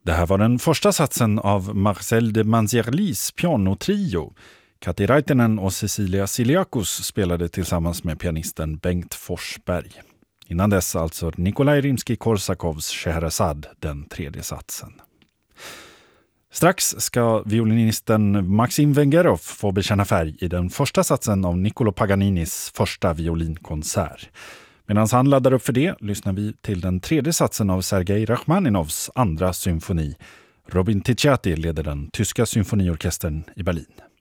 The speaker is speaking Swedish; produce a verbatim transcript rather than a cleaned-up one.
Det här var den första satsen av Marcel de Manzierlis pianotrio. Kati Raitinen och Cecilia Siliakos spelade tillsammans med pianisten Bengt Forsberg. Innan dess alltså Nikolaj Rimsky-Korsakovs Scheherazad, den tredje satsen. Strax ska violinisten Maxim Vengerov få bekänna färg i den första satsen av Niccolo Paganinis första violinkonsert. Medan han laddar upp för det lyssnar vi till den tredje satsen av Sergej Rachmaninovs andra symfoni. Robin Ticciati leder den tyska symfoniorkestern i Berlin.